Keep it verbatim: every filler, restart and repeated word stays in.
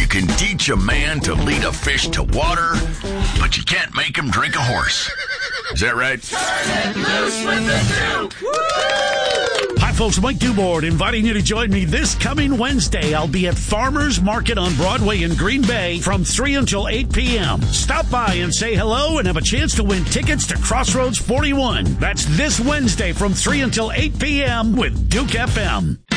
can teach a man to lead a fish to water, but you can't make him drink a horse. Is that right? Turn it loose with the Duke! Hi, folks. Mike Dubord inviting you to join me this coming Wednesday. I'll be at Farmers Market on Broadway in Green Bay from three until eight p.m. Stop by and say hello and have a chance to win tickets to Crossroads forty-one. That's this Wednesday from three until eight p.m. with Duke F M.